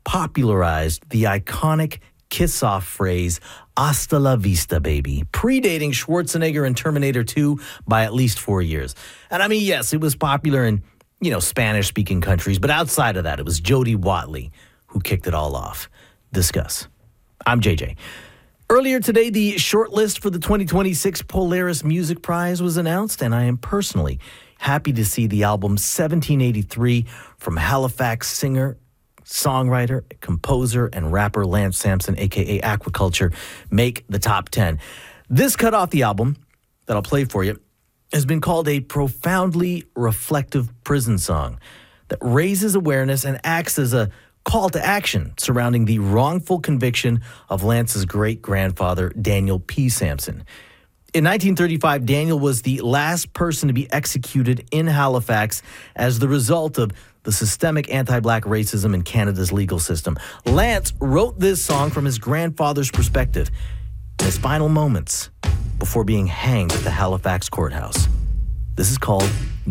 popularized the iconic kiss-off phrase, "Hasta la vista, baby," predating Schwarzenegger and Terminator 2 by at least 4 years. And I mean, yes, it was popular in, Spanish-speaking countries, but outside of that, it was Jody Watley who kicked it all off. Discuss. I'm JJ. Earlier today, the shortlist for the 2026 Polaris Music Prize was announced, and I am personally happy to see the album 1783 from Halifax singer, songwriter, composer, and rapper Lance Sampson, a.k.a. Aquaculture, make the top 10. This cut off the album that I'll play for you has been called a profoundly reflective prison song that raises awareness and acts as a call to action surrounding the wrongful conviction of Lance's great-grandfather, Daniel P. Sampson. In 1935, Daniel was the last person to be executed in Halifax as the result of the systemic anti-black racism in Canada's legal system. Lance wrote this song from his grandfather's perspective in his final moments before being hanged at the Halifax courthouse. This is called